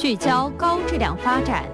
聚焦高质量发展。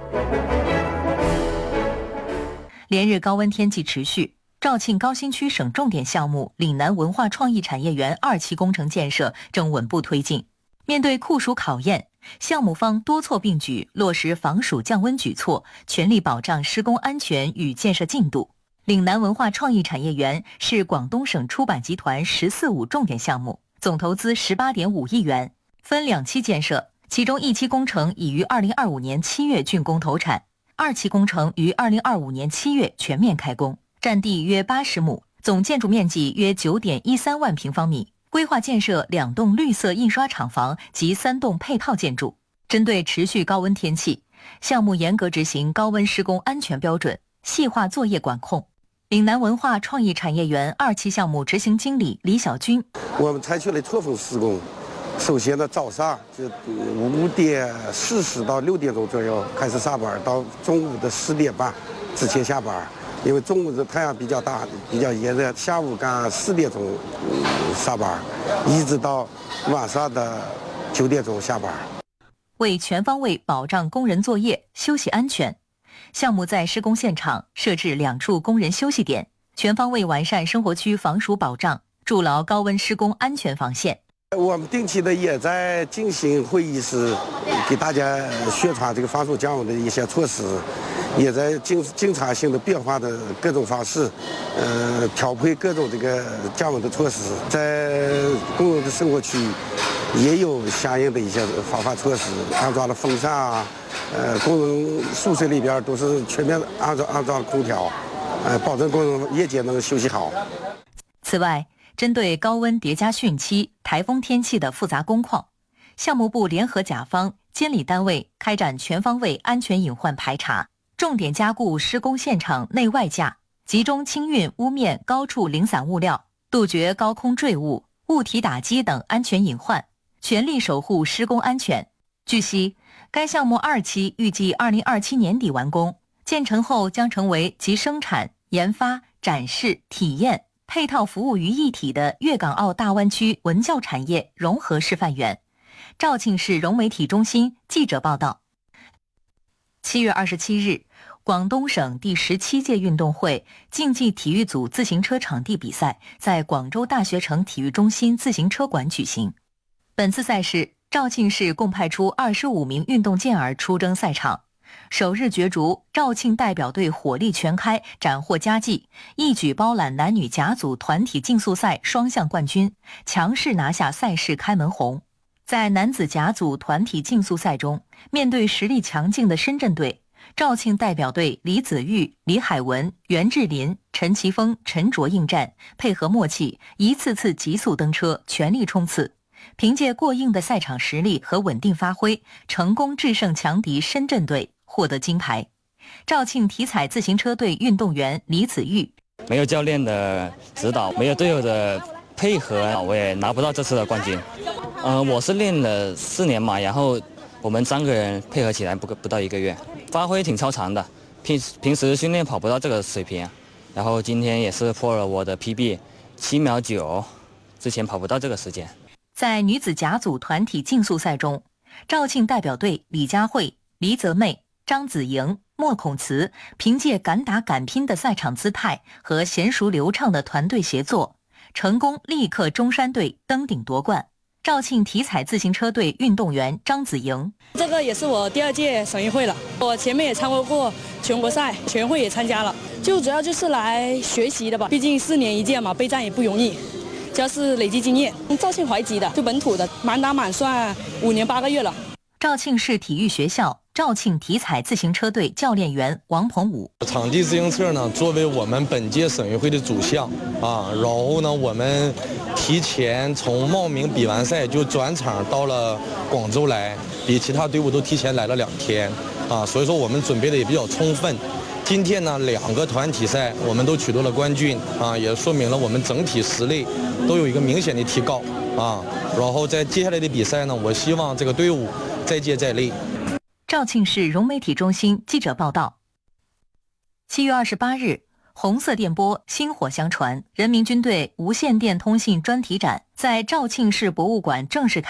连日高温天气持续，肇庆高新区省重点项目岭南文化创意产业园2期工程建设正稳步推进。面对酷暑考验，项目方多措并举，落实防暑降温举措，全力保障施工安全与建设进度。岭南文化创意产业园是广东省出版集团“1045”重点项目，总投资18.5亿元，分2期建设，其中1期工程已于2025年7月竣工投产，2期工程于2025年7月全面开工，占地约80亩，总建筑面积约9.13万平方米，规划建设2栋绿色印刷厂房及3栋配套建筑。针对持续高温天气，项目严格执行高温施工安全标准，细化作业管控。岭南文化创意产业园2期项目执行经理李小军： 我们采取了错峰施工，首先呢，早上就5点40到6点钟左右开始上班，到中午的10点半之前下班。因为中午的太阳比较大，比较炎热，下午赶4点钟上班，一直到晚上的9点钟下班。 为全方位保障工人作业休息安全，项目在施工现场设置2处工人休息点，全方位完善生活区防暑保障，筑牢高温施工安全防线。 我们定期的也在进行会议室，给大家宣传这个防暑降温的一些措施，也在经常性的变化的各种方式，调配各种这个降温的措施。在工人的生活区也有相应的一些防范措施，安装了风扇啊，工人宿舍里边都是全面安装了空调，保证工人夜间能休息好。 此外，针对高温叠加汛期、台风天气的复杂工况，项目部联合甲方、监理单位开展全方位安全隐患排查，重点加固施工现场内外架，集中清运屋面高处零散物料，杜绝高空坠物、物体打击等安全隐患，全力守护施工安全。据悉，该项目2期预计2027年底完工，建成后将成为集生产、研发、展示、体验、配套服务于一体的粤港澳大湾区文教产业融合示范园。肇庆市融媒体中心记者报道。7月27日，广东省第17届运动会竞技体育组自行车场地比赛在广州大学城体育中心自行车馆举行。本次赛事，肇庆市共派出25名运动健儿出征赛场。首日角逐，肇庆代表队火力全开，斩获佳绩，一举包揽男女甲组团体竞速赛双项冠军，强势拿下赛事开门红。在男子甲组团体竞速赛中，面对实力强劲的深圳队，肇庆代表队李子玉、李海文、袁志林、陈奇峰沉着应战，配合默契，一次次急速登车，全力冲刺。凭借过硬的赛场实力和稳定发挥，成功制胜强敌深圳队，获得金牌。肇庆体彩自行车队运动员李子玉： 没有教练的指导，没有队友的配合，我也拿不到这次的冠军。我是练了4年嘛，然后我们3个人配合起来不到1个月，发挥挺超常的。平时训练跑不到这个水平，然后今天也是破了我的 PB7秒9，之前跑不到这个时间。 在女子甲组团体竞速赛中，肇庆代表队李佳慧、黎泽妹、张子莹、莫孔慈凭借敢打敢拼的赛场姿态和娴熟流畅的团队协作，成功力克中山队登顶夺冠。肇庆体彩自行车队运动员张子莹： 这个也是我第2届省运会了，我前面也参加过全国赛，全会也参加了，就主要就是来学习的吧，毕竟4年1届嘛，备战也不容易，主要是累积经验。肇庆淮吉的，就本土的，满打满算5年8个月了。 肇庆市体育学校肇庆体彩自行车队教练员王鹏武： 场地自行车呢，作为我们本届省运会的主项啊，然后呢，我们提前从茂名比完赛就转场到了广州来，比其他队伍都提前来了2天啊，所以说我们准备的也比较充分。今天呢，2个团体赛我们都取得了冠军啊，也说明了我们整体实力都有一个明显的提高啊。然后在接下来的比赛呢，我希望这个队伍再接再厉。 肇庆市融媒体中心记者报道。7月28日，红色电波薪火相传，人民军队无线电通信专题展在肇庆市博物馆正式开